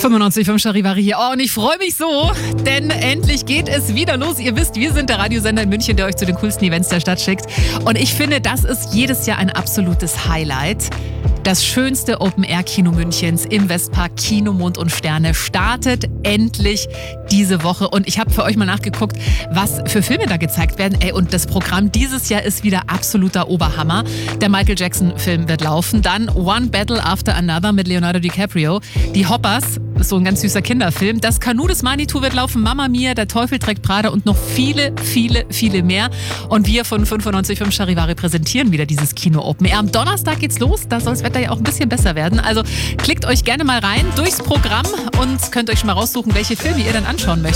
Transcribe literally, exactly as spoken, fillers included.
fünfundneunzig Komma fünf Charivari hier. Oh, und ich freue mich so, denn endlich geht es wieder los. Ihr wisst, wir sind der Radiosender in München, der euch zu den coolsten Events der Stadt schickt. Und ich finde, das ist jedes Jahr ein absolutes Highlight. Das schönste Open-Air-Kino Münchens im Westpark Kino Mond und Sterne startet endlich diese Woche. Und ich habe für euch mal nachgeguckt, was für Filme da gezeigt werden. Ey, und das Programm dieses Jahr ist wieder absoluter Oberhammer. Der Michael Jackson-Film wird laufen. Dann One Battle After Another mit Leonardo DiCaprio. Die Hoppers, so ein ganz süßer Kinderfilm. Das Kanu des Manitou wird laufen. Mamma Mia, Der Teufel trägt Prada und noch viele, viele, viele mehr. Und wir von fünfundneunzig Komma fünf Charivari präsentieren wieder dieses Kino Open Air. Am Donnerstag geht's los. Da soll das Wetter ja auch ein bisschen besser werden. Also klickt euch gerne mal rein durchs Programm und könnt euch schon mal raussuchen, welche Filme ihr dann anschauen möchtet.